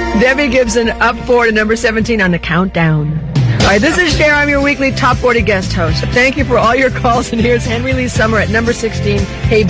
Debbie Gibson up 4 to number 17 on the countdown. All right, this is Cher. I'm your weekly Top 40 guest host. Thank you for all your calls, and here's Henry Lee Summer at number 16. Hey,